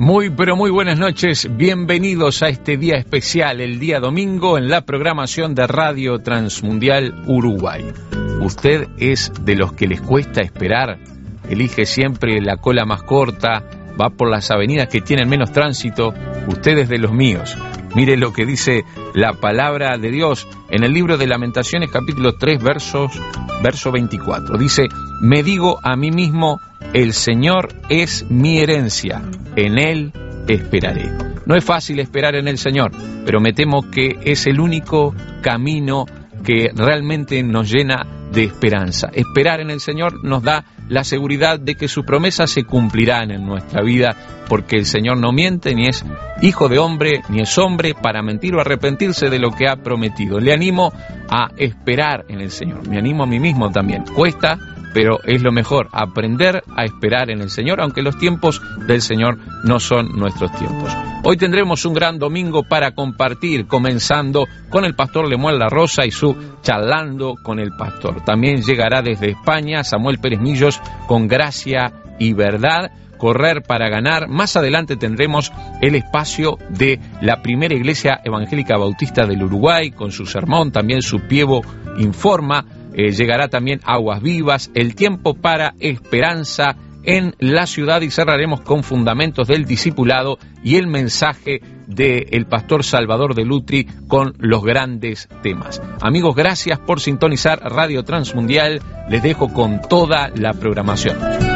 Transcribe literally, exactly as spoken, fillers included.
Muy, pero muy buenas noches. Bienvenidos a este día especial, el día domingo, en la programación de Radio Transmundial Uruguay. ¿Usted es de los que les cuesta esperar? ¿Elige siempre la cola más corta? ¿Va por las avenidas que tienen menos tránsito? Usted es de los míos. Mire lo que dice la palabra de Dios en el libro de Lamentaciones, capítulo tres, versos, verso veinticuatro. Dice: me digo a mí mismo, el Señor es mi herencia, en Él esperaré. No es fácil esperar en el Señor, pero me temo que es el único camino que realmente nos llena de esperanza. Esperar en el Señor nos da la seguridad de que sus promesas se cumplirán en nuestra vida, porque el Señor no miente, ni es hijo de hombre, ni es hombre para mentir o arrepentirse de lo que ha prometido. Le animo a esperar en el Señor, me animo a mí mismo también. Cuesta, pero es lo mejor, aprender a esperar en el Señor, aunque los tiempos del Señor no son nuestros tiempos. Hoy tendremos un gran domingo para compartir, comenzando con el pastor Lemuel La Rosa y su Charlando con el Pastor. También llegará desde España Samuel Pérez Millos con Gracia y Verdad, Correr para Ganar. Más adelante tendremos el espacio de la primera iglesia evangélica bautista del Uruguay, con su sermón, también su Pievo Informa. Eh, llegará también Aguas Vivas, el tiempo para esperanza en la ciudad, y cerraremos con Fundamentos del Discipulado y el mensaje del pastor Salvador de Lutri con los grandes temas. Amigos, gracias por sintonizar Radio Transmundial. Les dejo con toda la programación.